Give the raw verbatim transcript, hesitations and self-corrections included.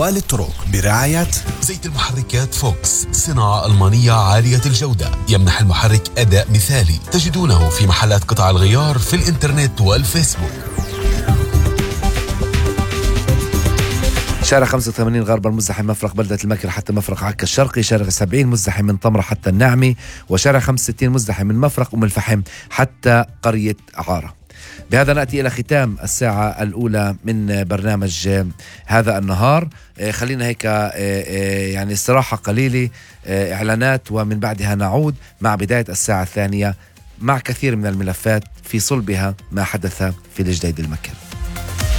طوال الطرق برعاية زيت المحركات فوكس، صناعة ألمانية عالية الجودة، يمنح المحرك أداء مثالي. تجدونه في محلات قطع الغيار في الإنترنت والفيسبوك. شارع خمسة وثمانين غرب المزدحم مفرق بلدة المكر حتى مفرق عكا الشرقي، شارع سبعين مزدحم من طمرة حتى النعمي، وشارع خمسة وستين مزدحم من مفرق أم الفحم حتى قرية عارة. بهذا نأتي إلى ختام الساعة الأولى من برنامج هذا النهار. خلينا هيك يعني استراحة قليلة، إعلانات، ومن بعدها نعود مع بداية الساعة الثانية مع كثير من الملفات في صلبها ما حدث في الجديد المكر.